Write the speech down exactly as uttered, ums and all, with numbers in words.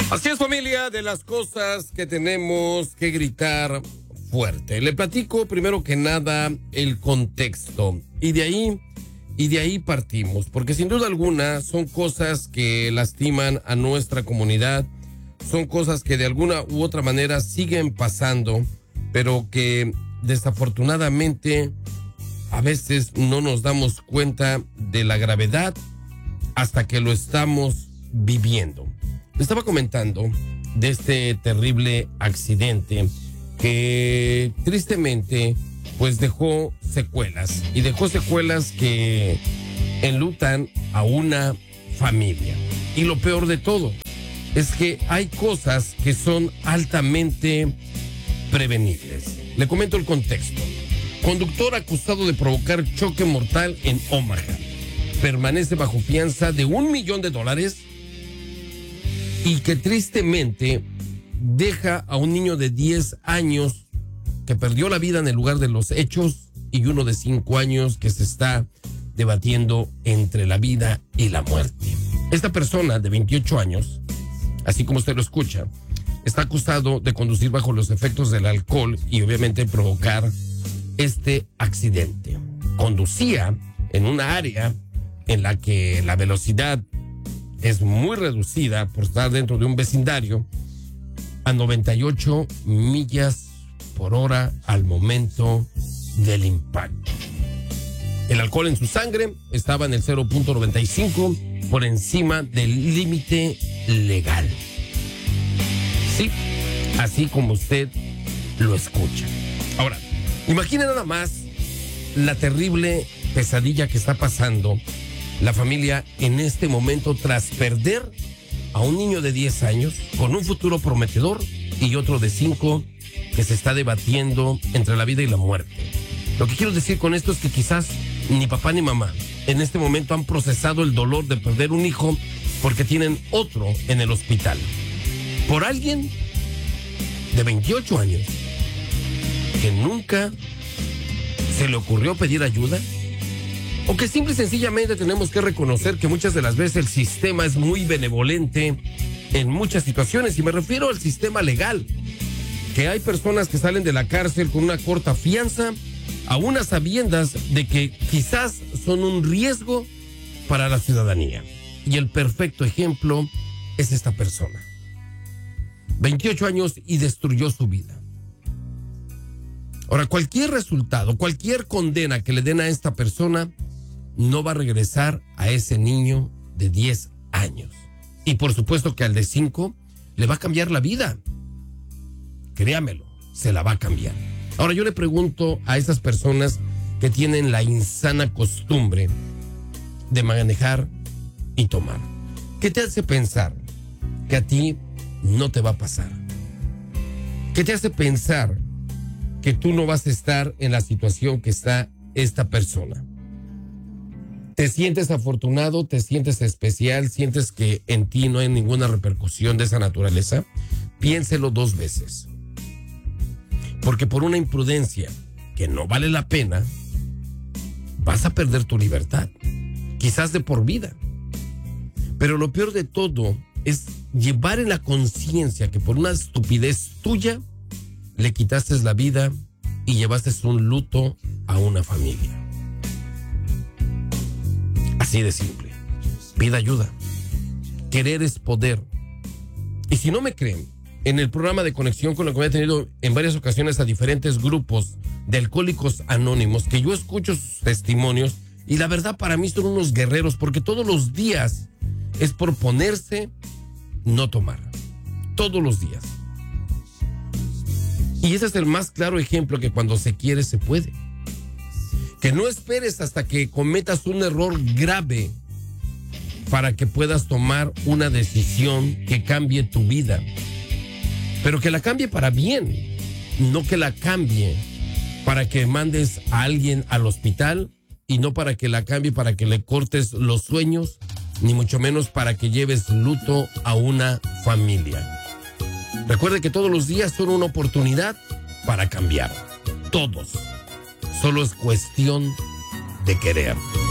Así es, familia, de las cosas que tenemos que gritar fuerte. Le platico primero que nada el contexto y de ahí y de ahí partimos, porque sin duda alguna son cosas que lastiman a nuestra comunidad, son cosas que de alguna u otra manera siguen pasando, pero que desafortunadamente a veces no nos damos cuenta de la gravedad hasta que lo estamos viviendo. Le estaba comentando de este terrible accidente que tristemente pues dejó secuelas y dejó secuelas que enlutan a una familia. Y lo peor de todo es que hay cosas que son altamente prevenibles. Le comento el contexto. Conductor acusado de provocar choque mortal en Omaha. Permanece bajo fianza de un millón de dólares y que tristemente deja a un niño de diez años que perdió la vida en el lugar de los hechos y uno de cinco años que se está debatiendo entre la vida y la muerte. Esta persona de veintiocho años, así como usted lo escucha, está acusado de conducir bajo los efectos del alcohol y obviamente provocar este accidente. Conducía en una área en la que la velocidad es muy reducida por estar dentro de un vecindario a noventa y ocho millas por hora al momento del impacto. El alcohol en su sangre estaba en el cero punto noventa y cinco, por encima del límite legal. Sí, así como usted lo escucha. Ahora, imagine nada más la terrible pesadilla que está pasando la familia en este momento tras perder a un niño de diez años con un futuro prometedor y otro de cinco que se está debatiendo entre la vida y la muerte. Lo que quiero decir con esto es que quizás ni papá ni mamá en este momento han procesado el dolor de perder un hijo porque tienen otro en el hospital. Por alguien de veintiocho años que nunca se le ocurrió pedir ayuda, o que simple y sencillamente tenemos que reconocer que muchas de las veces el sistema es muy benevolente en muchas situaciones, y me refiero al sistema legal, que hay personas que salen de la cárcel con una corta fianza, a unas sabiendas de que quizás son un riesgo para la ciudadanía. Y el perfecto ejemplo es esta persona. veintiocho años y destruyó su vida. Ahora, cualquier resultado, cualquier condena que le den a esta persona no va a regresar a ese niño de diez años. Y por supuesto que al de cinco le va a cambiar la vida. Créamelo, se la va a cambiar. Ahora yo le pregunto a esas personas que tienen la insana costumbre de manejar y tomar, ¿qué te hace pensar que a ti no te va a pasar? ¿Qué te hace pensar que tú no vas a estar en la situación que está esta persona? ¿Te sientes afortunado? ¿Te sientes especial? ¿Sientes que en ti no hay ninguna repercusión de esa naturaleza? Piénselo dos veces. Porque por una imprudencia que no vale la pena, vas a perder tu libertad, quizás de por vida. Pero lo peor de todo es llevar en la conciencia que por una estupidez tuya le quitaste la vida y llevaste un luto a una familia. Así de simple. Pida ayuda. Querer es poder. Y si no me creen, en el programa de conexión con lo que he tenido en varias ocasiones a diferentes grupos de alcohólicos anónimos, que yo escucho sus testimonios y la verdad para mí son unos guerreros, porque todos los días es por ponerse, no tomar. Todos los días. Y ese es el más claro ejemplo que cuando se quiere se puede. Que no esperes hasta que cometas un error grave para que puedas tomar una decisión que cambie tu vida. Pero que la cambie para bien, no que la cambie para que mandes a alguien al hospital, y no para que la cambie para que le cortes los sueños, ni mucho menos para que lleves luto a una familia. Recuerde que todos los días son una oportunidad para cambiar. Todos. Solo es cuestión de querer.